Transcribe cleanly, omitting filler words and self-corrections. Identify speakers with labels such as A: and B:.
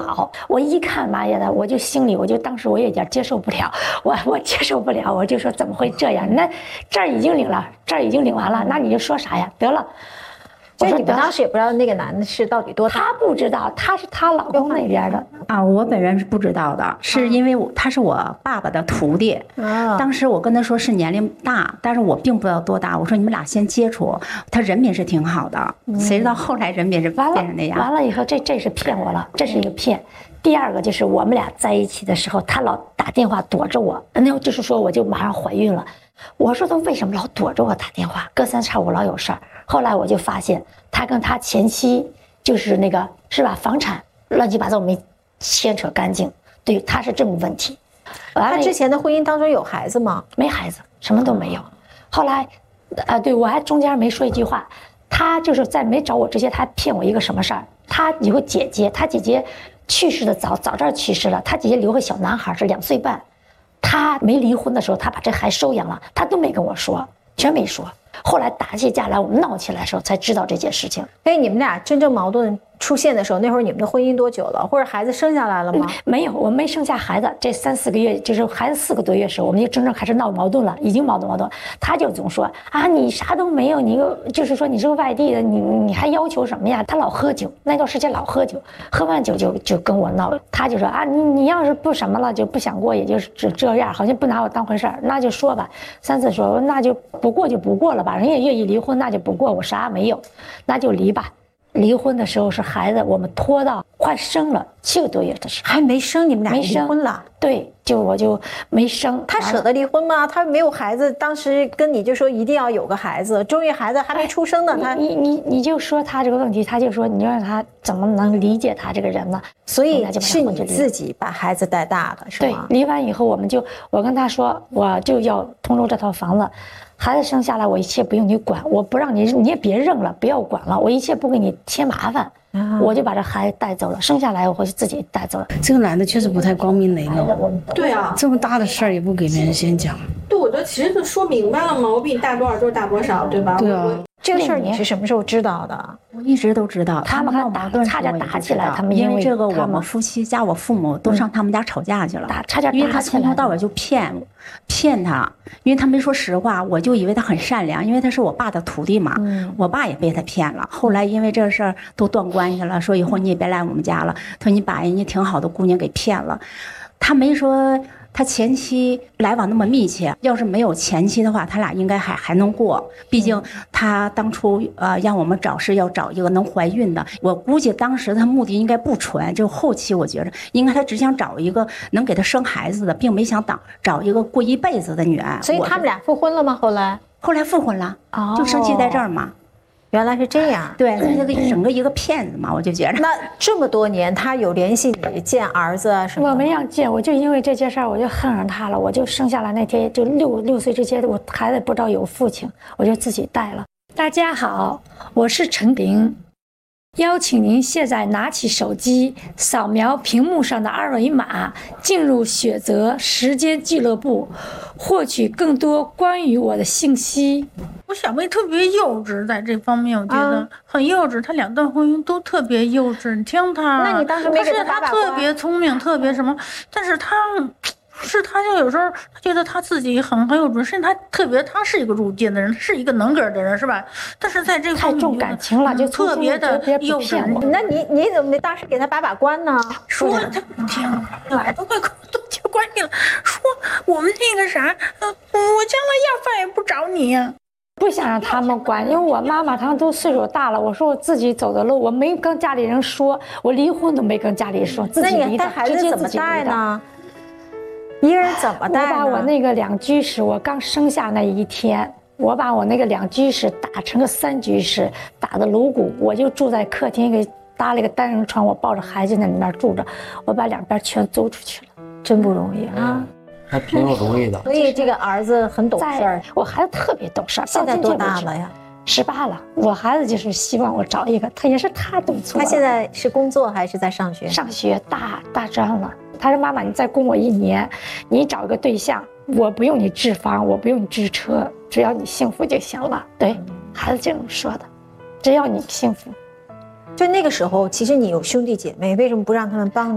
A: 好。我一看妈呀的，我就心里当时我有点接受不了，我接受不了，我就说怎么会这样？那这儿已经领了，这儿已经领完了，那你就说啥呀？得了。
B: 所以你们当时也不知道那个男的是到底多大？
A: 他不知道，他是他老公那边的
C: 啊。我本人是不知道的，是因为他是我爸爸的徒弟。当时我跟他说是年龄大，但是我并不知道多大。我说你们俩先接触，他人品是挺好的。谁知道后来人品是变成那样。
A: 完了以后，这是骗我了，这是一个骗。第二个就是我们俩在一起的时候，他老打电话躲着我，那就是说我就马上怀孕了。我说他为什么老躲着我打电话，隔三差五老有事儿。后来我就发现他跟他前妻就是那个是吧，房产乱七八糟没牵扯干净，对，他是这么问题。
B: 他之前的婚姻当中有孩子吗？
A: 没孩子，什么都没有。后来，对，我还中间没说一句话，他就是在没找我之前，他骗我一个什么事儿？他有个姐姐，他姐姐去世的早这儿去世了，他姐姐留个小男孩是2岁半，他没离婚的时候，他把这孩子收养了，他都没跟我说，全没说。后来打起架来，我们闹起来的时候才知道这件事情。
B: 所以你们俩真正矛盾出现的时候，那会儿你们的婚姻多久了？或者孩子生下来了吗？
A: 没有，我没生下孩子。这3、4个月，就是孩子4个多月的时候，我们就真正开始闹矛盾了，已经矛盾。他就总说啊，你啥都没有，你就是说你是个外地的，你还要求什么呀？他老喝酒，那段时间老喝酒，喝完酒就跟我闹。他就说啊，你要是不什么了，就不想过，也就是这样，好像不拿我当回事儿，那就说吧。3次说那就不过就不过了吧，人也愿意离婚，那就不过，我啥也没有，那就离吧。离婚的时候是孩子，我们拖到快生了7个多月的时候，
B: 还没生，你们俩离婚了？
A: 对，我就没生。
B: 他舍得离婚吗？他没有孩子，当时跟你就说一定要有个孩子，终于孩子还没出生呢。
A: 你就说他这个问题，他就说你让他怎么能理解他这个人呢？
B: 所以是你自己把孩子带大的，是吗？
A: 对，离完以后我跟他说，我就要通州这套房子。孩子生下来，我一切不用你管，我不让你也别认了，不要管了，我一切不给你添麻烦，我就把这孩子带走了。生下来我就自己带走了。
D: 这个男的确实不太光明磊落。
E: 对啊，
D: 这么大的事儿也不给别人先讲。
E: 对，我觉得其实就说明白了嘛，我比你大多少就是大多少，对吧？
D: 对啊。
B: 这个事儿你是什么时候知道的？
C: 我一直都知道，他们闹矛盾
A: 差点打起来，他们
C: 因为这个我们夫妻加我父母都上他们家吵架去了，
A: 差点打起来，
C: 因为他从头到尾就骗他，因为他没说实话，我就以为他很善良，因为他是我爸的徒弟嘛，我爸也被他骗了。后来因为这个事儿都断关系了，说以后你也别来我们家了，他说你把人家挺好的姑娘给骗了，他没说。他前妻来往那么密切，要是没有前妻的话，他俩应该还能过。毕竟他当初让我们找是要找一个能怀孕的，我估计当时他目的应该不纯，就后期我觉着应该他只想找一个能给他生孩子的，并没想找一个过一辈子的女儿。
B: 所以他们俩复婚了吗？后来
C: 复婚了，就生气在这儿嘛。
B: 原来是这样，
C: 对，他这个整个一个骗子嘛，我就觉着。
B: 那这么多年，他有联系你见儿子啊什么？
A: 我没让见，我就因为这件事儿，我就恨上他了。我就生下来那天，就六岁之前，我孩子不知道有父亲，我就自己带了。大家好，我是陈玲，邀请您现在拿起手机，扫描屏幕上的2维码，进入雪泽时间俱乐部，获取更多关于我的信息。
F: 我小妹特别幼稚，在这方面我觉得很幼稚，她2段婚姻都特别幼稚。你听她，
B: 那你当时没给她把把关？
F: 她特别聪明，特别什么，但是她就有时候她觉得她自己很有准，甚至她是一个入界的人，是一个能干的人，是吧？但是在这个
A: 太重感情了，就
F: 特别的幼稚。
B: 那你怎么当时给她把关呢？
F: 说她不听，来都快都结关系了，说我们那个啥，我将来要饭也不找你呀。
A: 不想让他们管，因为我妈妈他们都岁数大了。我说我自己走的路，我没跟家里人说，我离婚都没跟家里人说，自己离的。
B: 那你带孩子怎么带呢？一个人怎么带呢？
A: 我把我那个2居室，我刚生下那一天，我把我那个2居室打成个3居室，打的颅骨，我就住在客厅，给搭了一个单人床，我抱着孩子在里面住着，我把2边全租出去了，真不容易啊。
G: 还挺有容易的，
B: 所以这个儿子很懂事儿。
A: 我孩子特别懂事儿，
B: 现在多大了呀
A: ？18了。我孩子就是希望我找一个，他也是他懂错。
B: 他现在是工作还是在上学？
A: 上学大专了。他说妈妈，你再供我1年，你找一个对象，我不用你置房，我不用你置车，只要你幸福就行了。对，孩子这么说的，只要你幸福。
B: 就那个时候，其实你有兄弟姐妹，为什么不让他们帮你？